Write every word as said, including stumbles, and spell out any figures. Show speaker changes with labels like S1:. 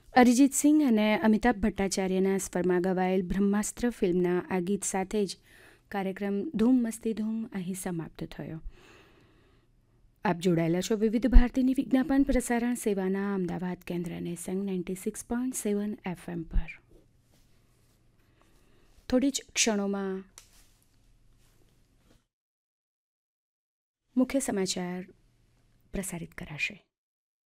S1: અરિજીત સિંહ અને અમિતાભ ભટ્ટાચાર્યના સ્વરમાં ગવાયેલ બ્રહ્માસ્ત્ર ફિલ્મના આ ગીત સાથે જ કાર્યક્રમ ધૂમ મસ્તી ધૂમ અહીં સમાપ્ત થયો. આપ જોડાયેલા છો વિવિધ ભારતીની વિજ્ઞાપન પ્રસારણ સેવાના અમદાવાદ કેન્દ્રને સંગ ninety six point seven FM પર. થોડી જ ક્ષણોમાં મુખ્ય સમાચાર પ્રસારિત કરાશે.